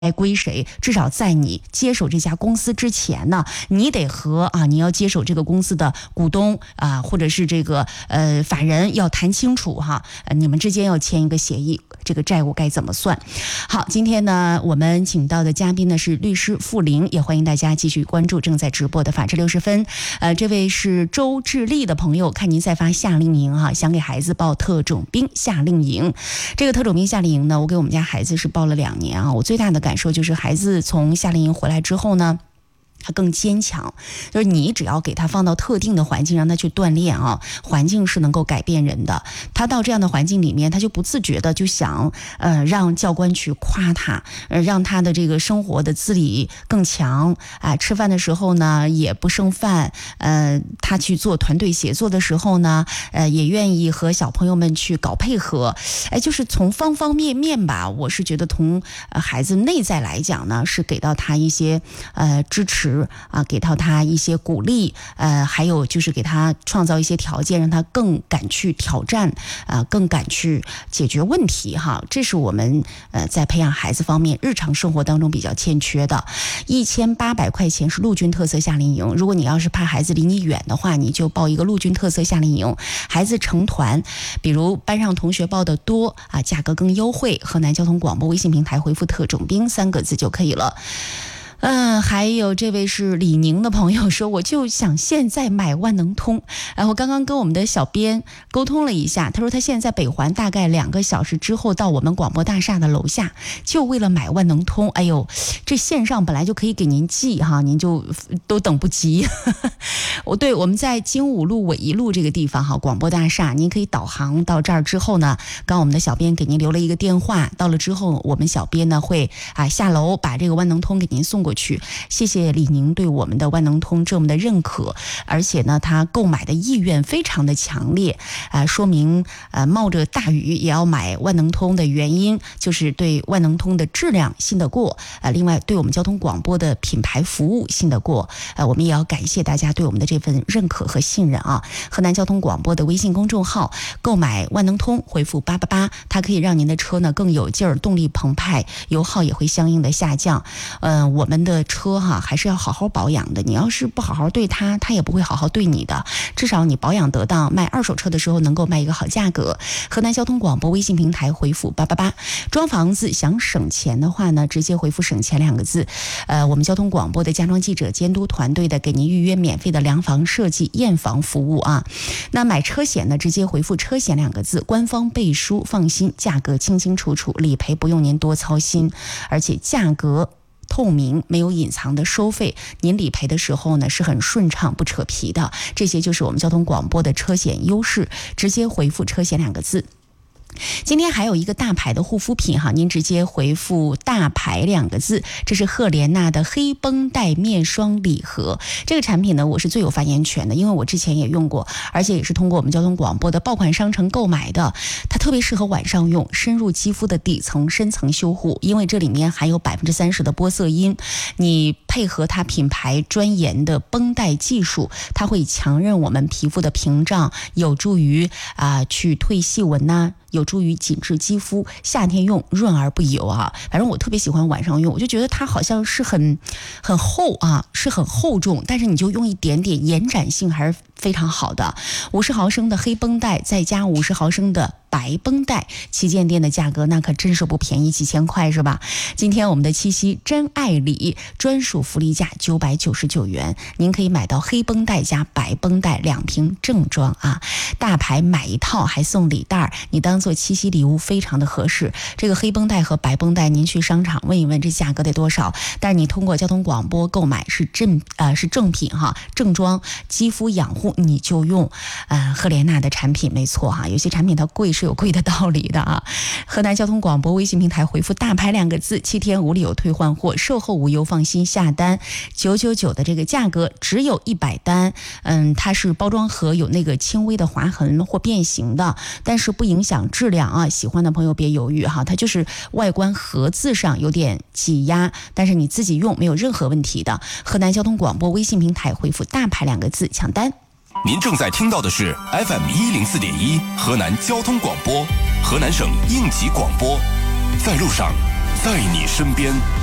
该归谁？至少在你接手这家公司之前呢，你得和你要接手这个公司的股东或者是这个法人要谈清楚哈，你们之间要签一个协议，这个债务该怎么算？好，今天呢我们请到的嘉宾呢是律师傅玲，也欢迎大家继续关注正在直播的法治60分。这位是周志立的朋友，看您在发夏令营想给孩子报特种兵夏令营。这个特种兵夏令营呢，我给我们家孩子是报了2年我最大的感受就是孩子从夏令营回来之后呢，他更坚强，就是你只要给他放到特定的环境，让他去锻炼环境是能够改变人的。他到这样的环境里面，他就不自觉的就想让教官去夸他，让他的这个生活的自理更强吃饭的时候呢也不剩饭，他去做团队协作的时候呢也愿意和小朋友们去搞配合，就是从方方面面吧，我是觉得从孩子内在来讲呢，是给到他一些支持给到他一些鼓励，还有就是给他创造一些条件，让他更敢去挑战，更敢去解决问题这是我们在培养孩子方面日常生活当中比较欠缺的。1800块钱是陆军特色夏令营，如果你要是怕孩子离你远的话，你就报一个陆军特色夏令营，孩子成团，比如班上同学报的多价格更优惠，河南交通广播微信平台回复特种兵3个字就可以了。还有这位是李宁的朋友说，我就想现在买万能通，然后刚刚跟我们的小编沟通了一下，他说他现在北环大概2个小时之后到我们广播大厦的楼下，就为了买万能通。哎呦，这线上本来就可以给您寄您就都等不及。我们在经武路纬一路这个地方广播大厦，您可以导航到这儿之后呢，刚我们的小编给您留了一个电话，到了之后我们小编呢会下楼把这个万能通给您送过去。谢谢李宁对我们的万能通这么的认可，而且呢他购买的意愿非常的强烈，说明冒着大雨也要买万能通的原因就是对万能通的质量信得过，另外对我们交通广播的品牌服务信得过，我们也要感谢大家对我们的这份认可和信任河南交通广播的微信公众号购买万能通回复888，它可以让您的车呢更有劲儿，动力澎湃，油耗也会相应的下降。我们的车还是要好好保养的，你要是不好好对它，它也不会好好对你的，至少你保养得当，卖二手车的时候能够卖一个好价格。河南交通广播微信平台回复888，装房子想省钱的话呢，直接回复省钱2个字，我们交通广播的家装记者监督团队的给您预约免费的量房设计验房服务那买车险呢，直接回复车险2个字，官方背书，放心，价格清清楚楚，理赔不用您多操心，而且价格透明，没有隐藏的收费，您理赔的时候呢是很顺畅不扯皮的，这些就是我们交通广播的车险优势，直接回复车险2个字。今天还有一个大牌的护肤品您直接回复大牌2个字，这是赫莲娜的黑绷带面霜礼盒。这个产品呢我是最有发言权的，因为我之前也用过，而且也是通过我们交通广播的爆款商城购买的，它特别适合晚上用，深入肌肤的底层深层修护，因为这里面含有30%的玻色因，你配合它品牌专研的绷带技术，它会强韧我们皮肤的屏障，有助于去退细纹有助于紧致肌肤，夏天用润而不油反正我特别喜欢晚上用，我就觉得它好像是很厚是很厚重，但是你就用一点点，延展性还是非常好的。50毫升的黑绷带再加50毫升的白绷带，旗舰店的价格那可真是不便宜，几千块是吧？今天我们的七夕真爱礼专属福利价999元，您可以买到黑绷带加白绷带2瓶正装大牌买一套还送礼袋，你当做七夕礼物非常的合适。这个黑绷带和白绷带您去商场问一问这价格得多少，但是你通过交通广播购买是正品正装，肌肤养护你就用赫莲娜的产品，没错有些产品它贵是有贵的道理的河南交通广播微信平台回复大牌2个字，7天无理由退换货，售后无忧，放心下单。999的这个价格只有100单，它是包装盒有那个轻微的划痕或变形的，但是不影响质量喜欢的朋友别犹豫它就是外观盒子上有点挤压，但是你自己用没有任何问题的。河南交通广播微信平台回复大牌2个字抢单。 您正在听到的是 FM104.1 河南交通广播，河南省应急广播，在路上，在你身边。